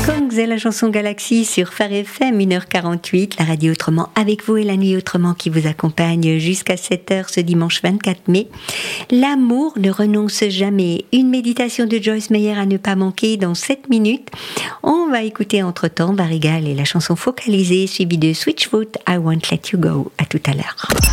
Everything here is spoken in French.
C'est la chanson Galaxy sur Phare FM, 1h48, la radio autrement avec vous et la nuit autrement qui vous accompagne jusqu'à 7h ce dimanche 24 mai. L'amour ne renonce jamais. Une méditation de Joyce Meyer à ne pas manquer dans 7 minutes. On va écouter entre-temps Barrigal et la chanson Focalisée suivie de Switchfoot, I Won't Let You Go. À tout à l'heure.